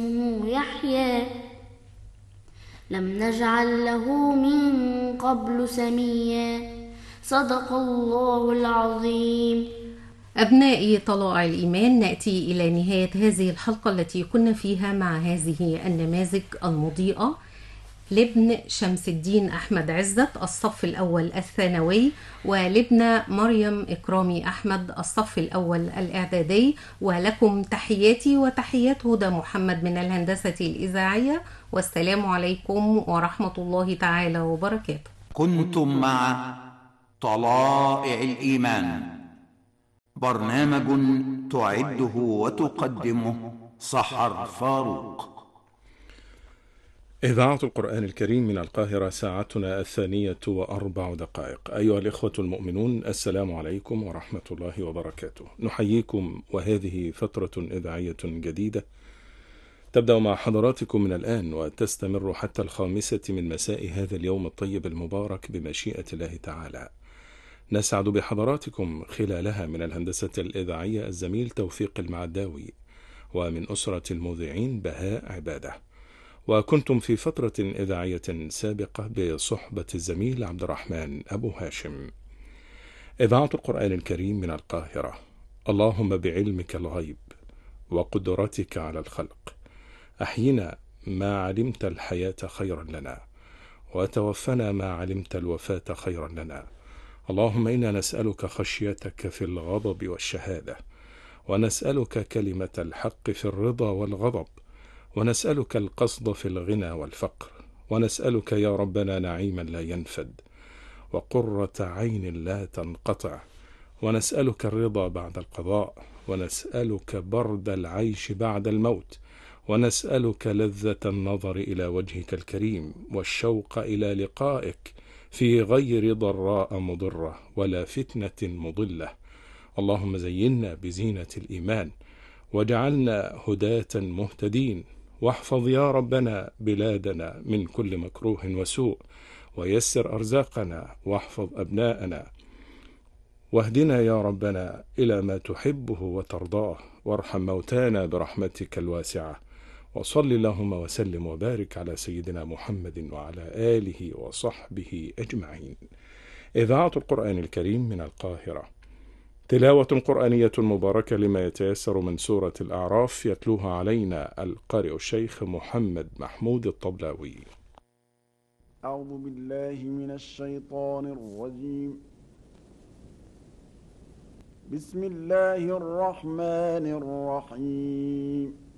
يحيى لم نجعل له من قبل سميا. صدق الله العظيم. أبنائي طلائع الإيمان، نأتي إلى نهاية هذه الحلقة التي كنا فيها مع هذه النماذج المضيئة لابن شمس الدين أحمد عزت الصف الأول الثانوي، ولابن مريم إكرامي أحمد الصف الأول الإعدادي. ولكم تحياتي وتحيات هدى محمد من الهندسة الإذاعية، والسلام عليكم ورحمة الله تعالى وبركاته. كنتم مع طلائع الإيمان، برنامج تعده وتقدمه سحر فاروق. إذاعة القرآن الكريم من القاهرة، ساعتنا 2:04. أيها الإخوة المؤمنون، السلام عليكم ورحمة الله وبركاته. نحييكم، وهذه فترة إذاعية جديدة تبدأ مع حضراتكم من الآن وتستمر حتى 5 من مساء هذا اليوم الطيب المبارك بمشيئة الله تعالى. نسعد بحضراتكم خلالها من الهندسة الإذاعية الزميل توفيق المعداوي، ومن أسرة المذيعين بهاء عبادة. وكنتم في فترة إذاعية سابقة بصحبة الزميل عبد الرحمن أبو هاشم. إذاعة القرآن الكريم من القاهرة. اللهم بعلمك الغيب وقدرتك على الخلق أحينا ما علمت الحياة خيرا لنا، وتوفنا ما علمت الوفاة خيرا لنا. اللهم إنا نسألك خشيتك في الغضب والشهادة، ونسألك كلمة الحق في الرضا والغضب، ونسألك القصد في الغنى والفقر، ونسألك يا ربنا نعيما لا ينفد، وقرة عين لا تنقطع، ونسألك الرضا بعد القضاء، ونسألك برد العيش بعد الموت، ونسألك لذة النظر إلى وجهك الكريم والشوق إلى لقائك في غير ضراء مضرة ولا فتنة مضلة. اللهم زينا بزينة الإيمان، واجعلنا هداة مهتدين، واحفظ يا ربنا بلادنا من كل مكروه وسوء، ويسر أرزاقنا، واحفظ أبناءنا، واهدنا يا ربنا إلى ما تحبه وترضاه، وارحم موتانا برحمتك الواسعة. وصل اللهم وسلم وبارك على سيدنا محمد وعلى آله وصحبه أجمعين. إذاعة القرآن الكريم من القاهرة. تلاوة قرآنية مباركة لما يتيسر من سورة الأعراف، يتلوها علينا القارئ الشيخ محمد محمود الطبلاوي. أعوذ بالله من الشيطان الرجيم. بسم الله الرحمن الرحيم.